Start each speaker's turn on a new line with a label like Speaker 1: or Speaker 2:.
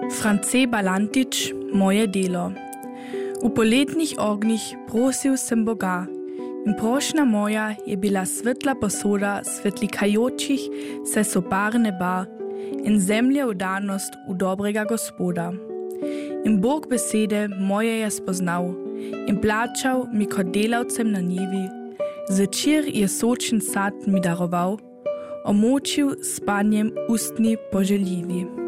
Speaker 1: France Balantič, moje delo. U poletnih ognjih prosil sem Boga. In prošnja moja je bila svetla posoda svetlikajočih se sopar neba in zemlje udanost u dobrega Gospoda. In Bog besede moje je spoznal in plačal mi kot delavcem na njivi. Zvečer je sočen sad mi daroval, omočil spanjem ustni poželjivi.